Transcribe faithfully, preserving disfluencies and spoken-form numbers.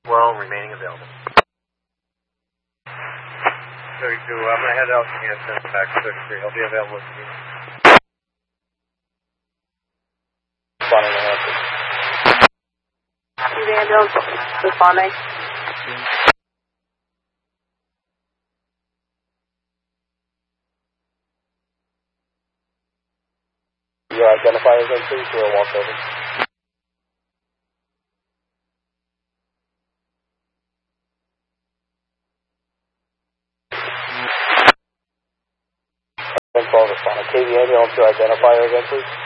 Well, remaining available. thirty-two, I'm going to head out and send it back to thirty-three. I'll be available to you. Responding to answer. Vandals, responding. Your identifiers then, please, we'll walk over. ten twelve responding. K V N, you want your identifier again, please?